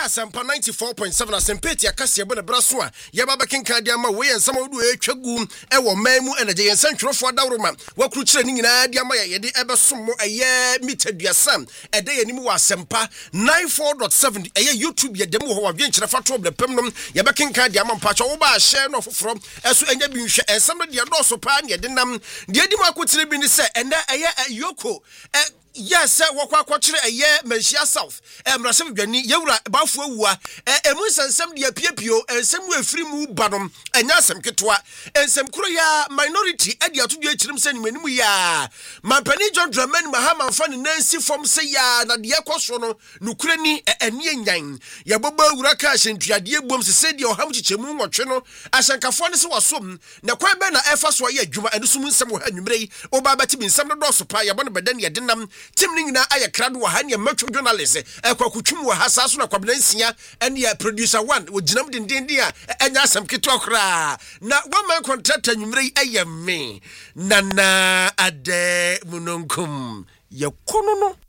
Asempa 94.7 Asempeti akase ebo ne braso a ye baba kenkan dia ma we ensam odu etwagu e wo manu energy yensan twrofo dawroma wakru kire ni nyina dia ma ye de ebesom mo eye mitaduasam ede yenim wo Asempa 94.7 eye YouTube ye dem wo wa dwenkyere fa to blepem nom ye be kenkan dia ma mpacho wo ba share no foforo eso enya bi nhwe ensam dia do so pa ne de nam de di ma akotire bi ni se enda eye yoko yes wakwa kire eye Manhyia South emrasem dwani yewura bafo awua emu sansam de apiepio ensem wo afiri mu badom enya asem ketwa ensem kuro ya minority ade atodwo achirim se nimanimu ya mampani John Dramani Mahama fa ne nansi fom se ya na de ekoso no nukure ni ene enyan ya bobo awura ka ahyentuade bom se de oham chichemu nwotwe no ahyankafo ne se wasom na kwa be na efa so ya adwuma ene sum nsem wo ha nwumrei obabati bi nsem no do so pa ya bone bedan ye denam tim ni nyina aye krado wa ha ne matwo journalist kwakutwum wa hasa so na kwabnansia ene ya producer 1 wo ginam dindindi a enya asem keto kra na woman contractor nwumrei aye me nana ade munonkum ye kono no